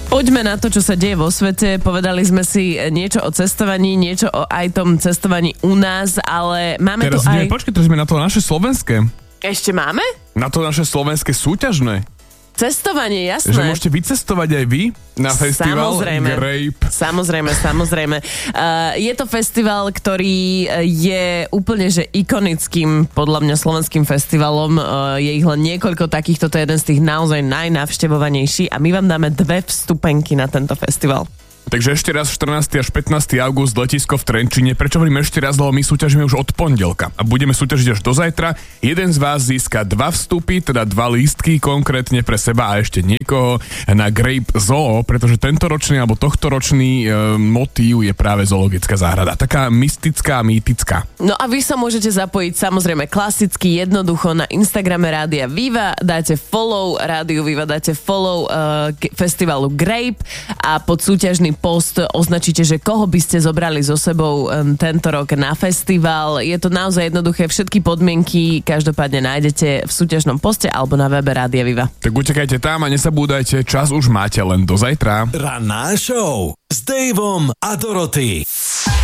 Poďme na to, čo sa deje vo svete. Povedali sme si niečo o cestovaní, niečo o aj tom cestovaní u nás, ale máme teraz tu aj... Počkaj, teraz sme na to naše slovenské. Ešte máme? Na to naše slovenské súťažné. Cestovanie, jasné. Že môžete vycestovať aj vy na festival Grape. Samozrejme. Je to festival, ktorý je úplne že ikonickým, podľa mňa, slovenským festivalom. Je ich len niekoľko takýchto, to je jeden z tých naozaj najnavštevovanejší a my vám dáme 2 vstupenky na tento festival. Takže ešte raz 14. až 15. august letisko v Trenčine. Prečo hovorím ešte raz, lebo my súťažíme už od pondelka a budeme súťažiť až do zajtra. Jeden z vás získa 2 vstupy, teda 2 lístky konkrétne pre seba a ešte niekoho na Grape Zoo, pretože tento ročný alebo tohtoročný motív je práve zoologická záhrada. Taká mystická, mýtická. No a vy sa môžete zapojiť samozrejme klasicky, jednoducho na Instagrame Rádia Viva, dáte follow Rádiu Viva, dáte follow festivalu Grape a pod súťažný post označíte, že koho by ste zobrali so sebou tento rok na festival. Je to naozaj jednoduché, všetky podmienky každopádne nájdete v súťažnom poste alebo na webe Rádia Viva. Tak utekajte tam a nesabúdajte, čas už máte len do zajtra. Ranná show s Daveom a Dorothy.